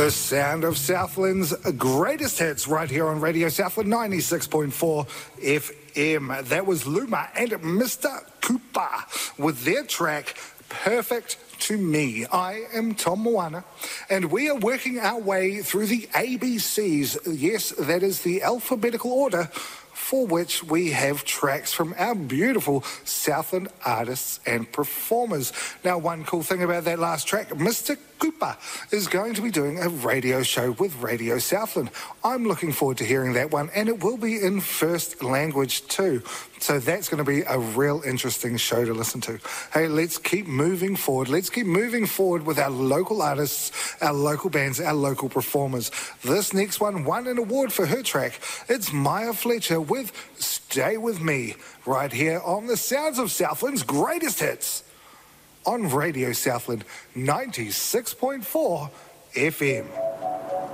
The sound of Southland's greatest hits right here on Radio Southland 96.4 FM. That was Luma and Mr. Cooper with their track Perfect to Me. I am Tom Moana, and we are working our way through the ABCs. Yes, that is the alphabetical order for which we have tracks from our beautiful Southland artists and performers. Now, one cool thing about that last track, Mr. Cooper is going to be doing a radio show with Radio Southland. I'm looking forward to hearing that one, and it will be in first language too. So that's going to be a real interesting show to listen to. Hey, let's keep moving forward. Let's keep moving forward with our local artists, our local bands, our local performers. This next one won an award for her track. It's Maya Fletcher with Stay With Me, right here on the Sounds of Southland's greatest hits on Radio Southland 96.4 FM.